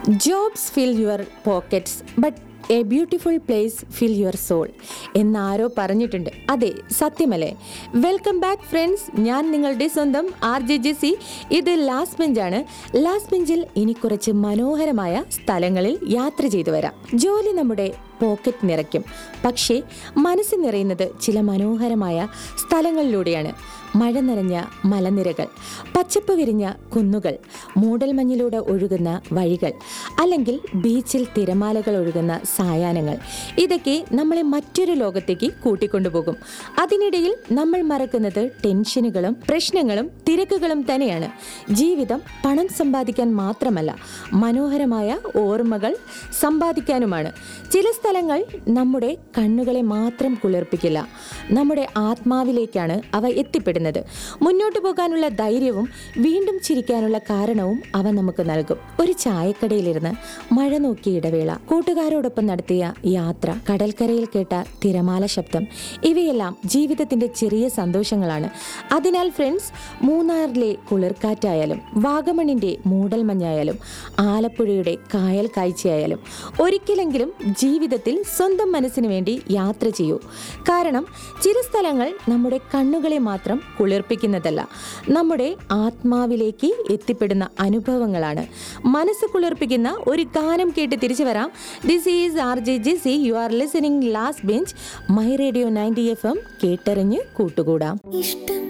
Jobs fill your pockets but A beautiful place fill your soul എന്നാരോ പറഞ്ഞിട്ടുണ്ട്. അതെ, സത്യമല്ലേ? Welcome back friends, ഞാൻ നിങ്ങളുടെ സ്വന്തം RJ ജെസ്സി. ഇത് ലാസ്റ്റ് ബെഞ്ചാണ്. ലാസ്റ്റ് ബെഞ്ചിൽ ഇനി കുറച്ച് മനോഹരമായ സ്ഥലങ്ങളിൽ യാത്ര ചെയ്തു വരാം. ജോലി നമ്മുടെ പോക്കറ്റ് നിറയ്ക്കും, പക്ഷേ മനസ്സ് നിറയുന്നത് ചില മനോഹരമായ സ്ഥലങ്ങളിലൂടെയാണ്. മഴ നിറഞ്ഞ മലനിരകൾ, പച്ചപ്പ് വിരിഞ്ഞ കുന്നുകൾ, മൂടൽമഞ്ഞിലൂടെ ഒഴുകുന്ന വഴികൾ, അല്ലെങ്കിൽ ബീച്ചിൽ തിരമാലകൾ ഒഴുകുന്ന സായാഹ്നങ്ങൾ. ഇതൊക്കെ നമ്മളെ മറ്റൊരു ലോകത്തേക്ക് കൂട്ടിക്കൊണ്ടുപോകും. അതിനിടയിൽ നമ്മൾ മറക്കുന്നത് ടെൻഷനുകളും പ്രശ്നങ്ങളും തിരക്കുകളും തന്നെയാണ്. ജീവിതം പണം സമ്പാദിക്കാൻ മാത്രമല്ല, മനോഹരമായ ഓർമ്മകൾ സമ്പാദിക്കാനുമാണ്. ചില സ്ഥലങ്ങൾ നമ്മുടെ കണ്ണുകളെ മാത്രം കുളിർപ്പിക്കില്ല, നമ്മുടെ ആത്മാവിലേക്കാണ് അവ എത്തിപ്പെടുന്നത്. മുന്നോട്ട് പോകാനുള്ള ധൈര്യവും വീണ്ടും ചിരിക്കാനുള്ള കാരണവും അവ നമുക്ക് നൽകും. ഒരു ചായക്കടയിലിരുന്ന് മഴ നോക്കിയ ഇടവേള, കൂട്ടുകാരോടൊപ്പം നടത്തിയ യാത്ര, കടൽക്കരയിൽ കേട്ട തിരമാല ശബ്ദം, ഇവയെല്ലാം ജീവിതത്തിന്റെ ചെറിയ സന്തോഷങ്ങളാണ്. അതിനാൽ ഫ്രണ്ട്സ്, മൂന്നാറിലെ കുളിർക്കാറ്റായാലും വാഗമണിന്റെ മൂടൽമഞ്ഞായാലും ആലപ്പുഴയുടെ കായൽ കാഴ്ചയായാലും ഒരിക്കലെങ്കിലും ജീവിതത്തിൽ സ്വന്തം മനസ്സിന് വേണ്ടി യാത്ര ചെയ്യൂ. കാരണം ചില സ്ഥലങ്ങൾ നമ്മുടെ കണ്ണുകളെ മാത്രം കുളിർപ്പിക്കുന്നതല്ല, നമ്മുടെ ആത്മാവിലേക്ക് എത്തിപ്പെടുന്ന അനുഭവങ്ങളാണ്. മനസ്സ് കുളിർപ്പിക്കുന്ന ഒരു ഗാനം കേട്ട് തിരിച്ചു വരാം. This is RJ Jessy. You are listening last bench, my radio 90 FM. കേട്ടറിഞ്ഞ് കൂട്ടുകൂടാം.